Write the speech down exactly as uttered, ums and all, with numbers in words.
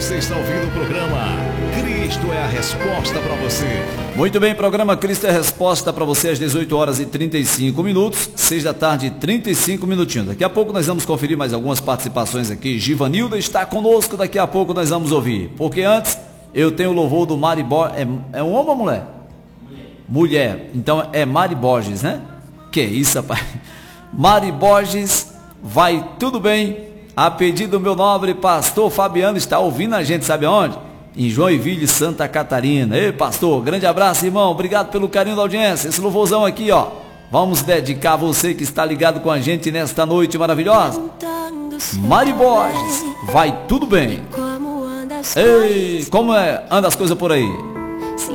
Você está ouvindo o programa Cristo é a Resposta para você. Muito bem, programa Cristo é a Resposta para você às dezoito horas e trinta e cinco minutos, seis da tarde, trinta e cinco minutinhos. Daqui a pouco nós vamos conferir mais algumas participações aqui. Givanilda está conosco, daqui a pouco nós vamos ouvir. Porque antes eu tenho o louvor do Mari Borges. É, é um homem ou mulher? Mulher. Mulher. Então é Mari Borges, né? Que isso, rapaz. Mari Borges, vai tudo bem? A pedido do meu nobre pastor Fabiano, está ouvindo a gente, sabe aonde? Em Joinville, Santa Catarina. Ei, pastor, grande abraço, irmão. Obrigado pelo carinho da audiência. Esse louvorzão aqui, ó, vamos dedicar a você que está ligado com a gente nesta noite maravilhosa. Mari Borges, vai tudo bem? Ei, como é? Anda as coisas por aí?